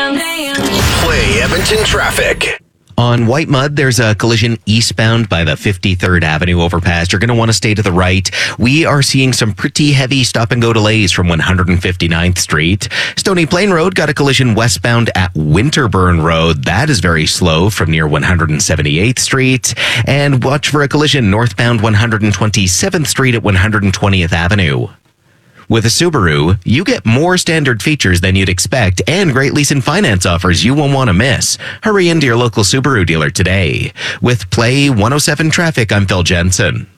Play Edmonton traffic. On White Mud, there's a collision eastbound by the 53rd Avenue overpass. You're going to want to stay to the right. We are seeing some pretty heavy stop-and-go delays from 159th Street. Stony Plain Road got a collision westbound at Winterburn Road. That is very slow from near 178th Street. And watch for a collision northbound 127th Street at 120th Avenue. With a Subaru, you get more standard features than you'd expect and great lease and finance offers you won't want to miss. Hurry into your local Subaru dealer today. With Play 107 Traffic, I'm Phil Jensen.